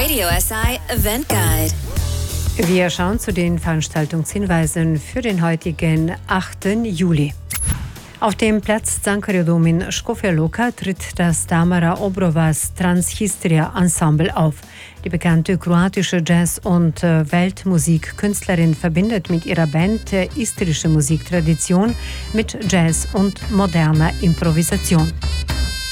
Radio SI Event Guide. Wir schauen zu den Veranstaltungshinweisen für den heutigen 8. Juli. Auf dem Platz Cankarjodom in Škofja Loka tritt das Tamara Obrovas Transhistria Ensemble auf. Die bekannte kroatische Jazz- und Weltmusikkünstlerin verbindet mit ihrer Band istrische Musiktradition mit Jazz und moderner Improvisation.